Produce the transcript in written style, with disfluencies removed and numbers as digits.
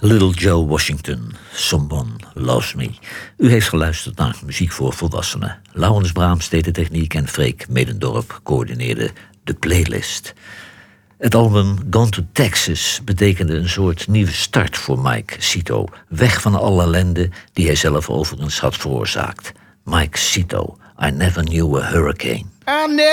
Little Joe Washington, Someone Loves Me. U heeft geluisterd naar muziek voor volwassenen. Laurens Braams deed de techniek en Freek Medendorp coördineerde de playlist. Het album Gone to Texas betekende een soort nieuwe start voor Mike Cito. Weg van alle ellende die hij zelf overigens had veroorzaakt. Mike Cito, I Never Knew a Hurricane.